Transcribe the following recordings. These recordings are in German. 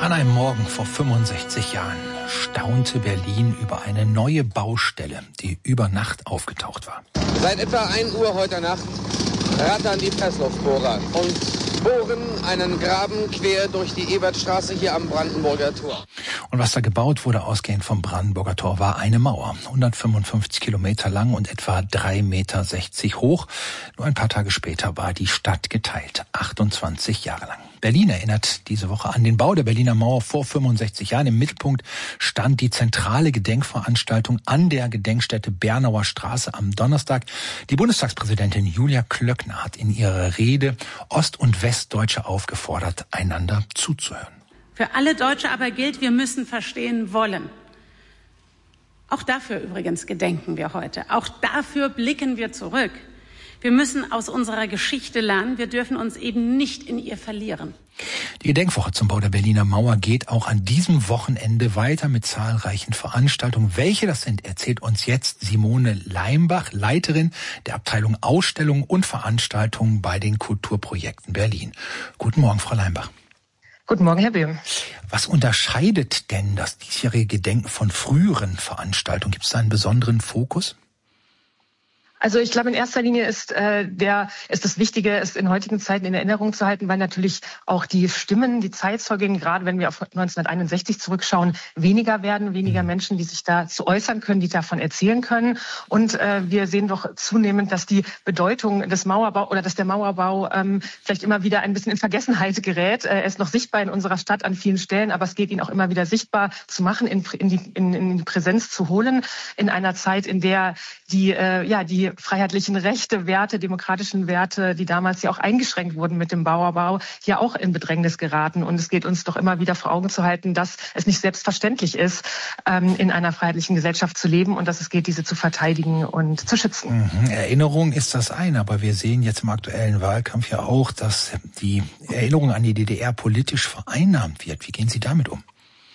An einem Morgen vor 65 Jahren staunte Berlin über eine neue Baustelle, die über Nacht aufgetaucht war. Seit etwa 1 Uhr heute Nacht rattern die Pressluftbohrer und bohren einen Graben quer durch die Ebertstraße hier am Brandenburger Tor. Und was da gebaut wurde, ausgehend vom Brandenburger Tor, war eine Mauer. 155 Kilometer lang und etwa 3,60 Meter hoch. Nur ein paar Tage später war die Stadt geteilt. 28 Jahre lang. Berlin erinnert diese Woche an den Bau der Berliner Mauer vor 65 Jahren. Im Mittelpunkt stand die zentrale Gedenkveranstaltung an der Gedenkstätte Bernauer Straße am Donnerstag. Die Bundestagspräsidentin Julia Klöckner hat in ihrer Rede Ost- und Westdeutsche aufgefordert, einander zuzuhören. Für alle Deutsche aber gilt, wir müssen verstehen wollen. Auch dafür übrigens gedenken wir heute. Auch dafür blicken wir zurück. Wir müssen aus unserer Geschichte lernen. Wir dürfen uns eben nicht in ihr verlieren. Die Gedenkwoche zum Bau der Berliner Mauer geht auch an diesem Wochenende weiter mit zahlreichen Veranstaltungen. Welche das sind, erzählt uns jetzt Simone Leimbach, Leiterin der Abteilung Ausstellungen und Veranstaltungen bei den Kulturprojekten Berlin. Guten Morgen, Frau Leimbach. Guten Morgen, Herr Böhm. Was unterscheidet denn das diesjährige Gedenken von früheren Veranstaltungen? Gibt es da einen besonderen Fokus? Also ich glaube, in erster Linie ist das Wichtige, es in heutigen Zeiten in Erinnerung zu halten, weil natürlich auch die Stimmen, die Zeitzeuginnen, gerade wenn wir auf 1961 zurückschauen, weniger werden, weniger Menschen, die sich dazu äußern können, die davon erzählen können. Und wir sehen doch zunehmend, dass die Bedeutung des Mauerbaus oder dass der Mauerbau vielleicht immer wieder ein bisschen in Vergessenheit gerät. Er ist noch sichtbar in unserer Stadt an vielen Stellen, aber es geht ihn auch immer wieder sichtbar zu machen, in die Präsenz zu holen, in einer Zeit, in der die freiheitlichen Rechte, Werte, demokratischen Werte, die damals ja auch eingeschränkt wurden mit dem Mauerbau, hier auch in Bedrängnis geraten. Und es geht uns doch immer wieder vor Augen zu halten, dass es nicht selbstverständlich ist, in einer freiheitlichen Gesellschaft zu leben und dass es geht, diese zu verteidigen und zu schützen. Erinnerung ist das eine, aber wir sehen jetzt im aktuellen Wahlkampf ja auch, dass die Erinnerung an die DDR politisch vereinnahmt wird. Wie gehen Sie damit um?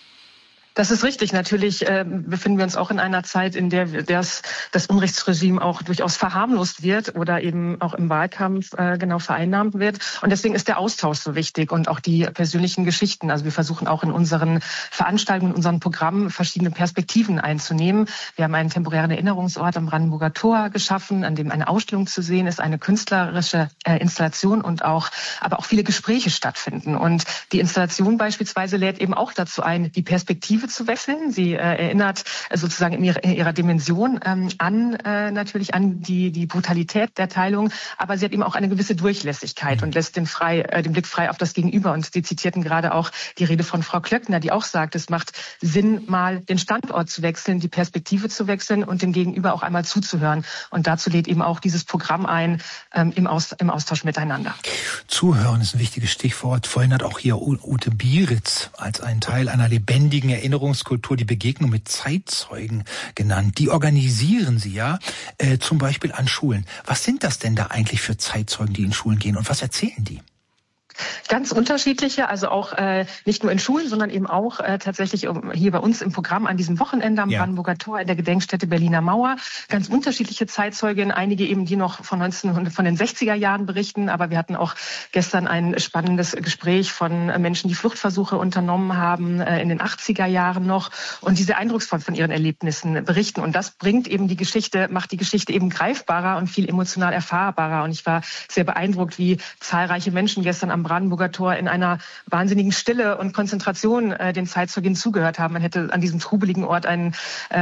Das ist richtig. Natürlich befinden wir uns auch in einer Zeit, in der das Unrechtsregime auch durchaus verharmlost wird oder eben auch im Wahlkampf vereinnahmt wird. Und deswegen ist der Austausch so wichtig und auch die persönlichen Geschichten. Also wir versuchen auch in unseren Veranstaltungen, in unseren Programmen verschiedene Perspektiven einzunehmen. Wir haben einen temporären Erinnerungsort am Brandenburger Tor geschaffen, an dem eine Ausstellung zu sehen ist, eine künstlerische Installation und aber auch viele Gespräche stattfinden. Und die Installation beispielsweise lädt eben auch dazu ein, die Perspektive zu wechseln. Sie erinnert sozusagen in ihrer Dimension natürlich an die Brutalität der Teilung, aber sie hat eben auch eine gewisse Durchlässigkeit und lässt den Blick frei auf das Gegenüber. Und Sie zitierten gerade auch die Rede von Frau Klöckner, die auch sagt, es macht Sinn, mal den Standort zu wechseln, die Perspektive zu wechseln und dem Gegenüber auch einmal zuzuhören. Und dazu lädt eben auch dieses Programm ein, im Austausch miteinander. Zuhören ist ein wichtiges Stichwort. Vorhin hat auch hier Ute Bieritz als einen Teil einer lebendigen Erinnerungskultur die Begegnung mit Zeitzeugen genannt. Die organisieren Sie ja zum Beispiel an Schulen. Was sind das denn da eigentlich für Zeitzeugen, die in Schulen gehen und was erzählen die? Ganz unterschiedliche, also auch nicht nur in Schulen, sondern eben auch tatsächlich hier bei uns im Programm an diesem Wochenende am Brandenburger Tor in der Gedenkstätte Berliner Mauer. Ganz unterschiedliche Zeitzeugen, einige eben, die noch von den 60er Jahren berichten, aber wir hatten auch gestern ein spannendes Gespräch von Menschen, die Fluchtversuche unternommen haben in den 80er Jahren noch und die sehr eindrucksvoll von ihren Erlebnissen berichten. Und das macht die Geschichte eben greifbarer und viel emotional erfahrbarer. Und ich war sehr beeindruckt, wie zahlreiche Menschen gestern am Brandenburger Tor in einer wahnsinnigen Stille und Konzentration den Zeitzeugen zugehört haben. Man hätte an diesem trubeligen Ort etwa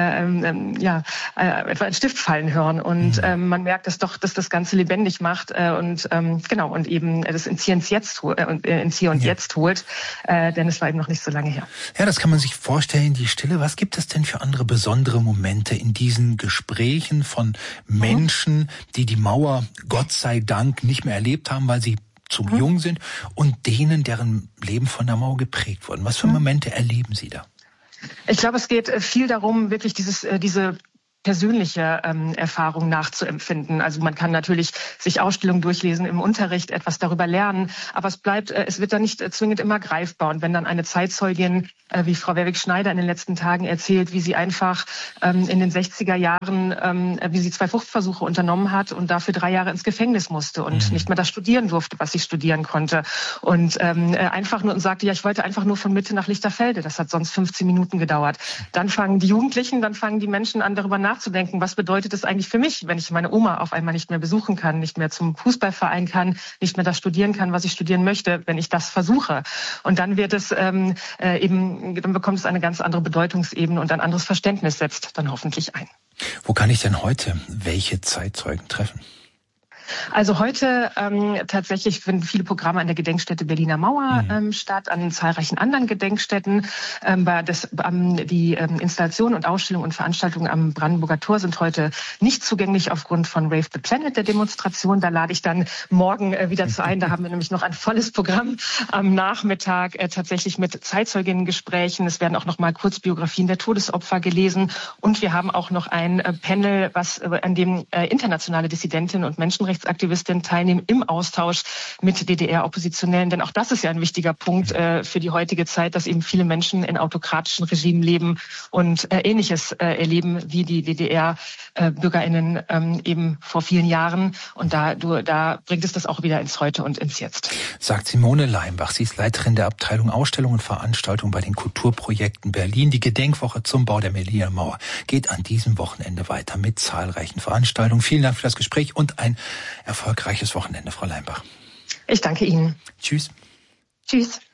einen Stift fallen hören und man merkt dass das Ganze lebendig macht und eben das ins Hier und Jetzt holt, denn es war eben noch nicht so lange her. Ja, das kann man sich vorstellen, die Stille. Was gibt es denn für andere besondere Momente in diesen Gesprächen von Menschen, die die Mauer, Gott sei Dank, nicht mehr erlebt haben, weil sie zu jung sind und denen, deren Leben von der Mauer geprägt wurden? Was für Momente erleben Sie da? Ich glaube, es geht viel darum, wirklich diese persönliche Erfahrung nachzuempfinden. Also man kann natürlich sich Ausstellungen durchlesen, im Unterricht etwas darüber lernen, aber es wird dann nicht zwingend immer greifbar. Und wenn dann eine Zeitzeugin wie Frau Werwig-Schneider in den letzten Tagen erzählt, wie sie einfach in den 60er Jahren, wie sie 2 Fluchtversuche unternommen hat und dafür 3 Jahre ins Gefängnis musste und nicht mehr das studieren durfte, was sie studieren konnte. Und einfach nur und sagte, ja, ich wollte einfach nur von Mitte nach Lichterfelde. Das hat sonst 15 Minuten gedauert. Dann fangen die Jugendlichen, dann fangen die Menschen an, darüber nachzudenken, was bedeutet es eigentlich für mich, wenn ich meine Oma auf einmal nicht mehr besuchen kann, nicht mehr zum Fußballverein kann, nicht mehr das studieren kann, was ich studieren möchte, wenn ich das versuche. Und dann wird es dann bekommt es eine ganz andere Bedeutungsebene und ein anderes Verständnis setzt dann hoffentlich ein. Wo kann ich denn heute welche Zeitzeugen treffen? Also heute tatsächlich finden viele Programme an der Gedenkstätte Berliner Mauer statt, an zahlreichen anderen Gedenkstätten. Die Installationen und Ausstellungen und Veranstaltungen am Brandenburger Tor sind heute nicht zugänglich aufgrund von Rave the Planet, der Demonstration. Da lade ich dann morgen wieder zu ein. Da haben wir nämlich noch ein volles Programm am Nachmittag, tatsächlich mit Zeitzeuginnengesprächen. Es werden auch noch mal Kurzbiografien der Todesopfer gelesen. Und wir haben auch noch ein Panel, an dem internationale Dissidentinnen und Menschenrechtsaktivistinnen teilnehmen im Austausch mit DDR-Oppositionellen. Denn auch das ist ja ein wichtiger Punkt für die heutige Zeit, dass eben viele Menschen in autokratischen Regimen leben und Ähnliches erleben wie die DDR-BürgerInnen eben vor vielen Jahren. Und da bringt es das auch wieder ins Heute und ins Jetzt. Sagt Simone Leimbach. Sie ist Leiterin der Abteilung Ausstellung und Veranstaltung bei den Kulturprojekten Berlin. Die Gedenkwoche zum Bau der Berliner Mauer geht an diesem Wochenende weiter mit zahlreichen Veranstaltungen. Vielen Dank für das Gespräch und ein erfolgreiches Wochenende, Frau Leimbach. Ich danke Ihnen. Tschüss. Tschüss.